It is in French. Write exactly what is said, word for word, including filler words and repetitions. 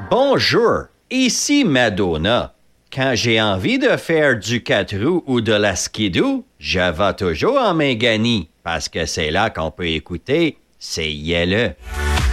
Bonjour, ici Madonna. Quand j'ai envie de faire du quatre roues ou de la skidoo, je vais toujours en Méganie, parce que c'est là qu'on peut écouter C'est Yelle.